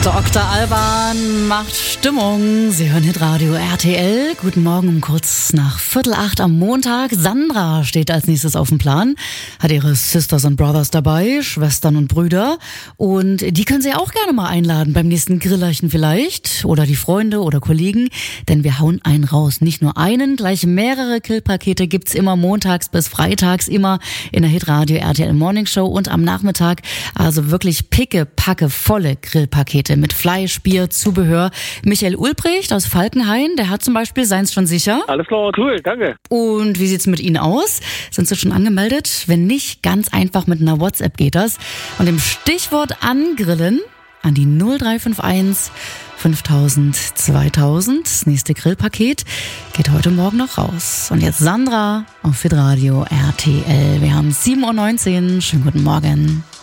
Dr. Alban macht Stimmung. Sie hören Hitradio RTL. Guten Morgen um kurz nach 7:45 am Montag. Sandra steht als nächstes auf dem Plan. Hat ihre Sisters and Brothers dabei, Schwestern und Brüder. Und die können Sie auch gerne mal einladen beim nächsten Grillerchen vielleicht. Oder die Freunde oder Kollegen. Denn wir hauen einen raus. Nicht nur einen, gleich mehrere Grillpakete gibt's immer montags bis freitags. Immer in der Hitradio RTL Morning Show. Und am Nachmittag also wirklich picke-packe volle Grillpakete mit Fleisch, Bier, Zubehör. Michael Ulbricht aus Falkenhain, der hat zum Beispiel seins schon sicher. Alles klar, cool, danke. Und wie sieht's mit Ihnen aus? Sind Sie schon angemeldet? Wenn nicht, ganz einfach mit einer WhatsApp geht das. Und im Stichwort angrillen an die 0351 5000 2000. Das nächste Grillpaket geht heute Morgen noch raus. Und jetzt Sandra auf Hitradio RTL. Wir haben 7:19 Uhr. Schönen guten Morgen.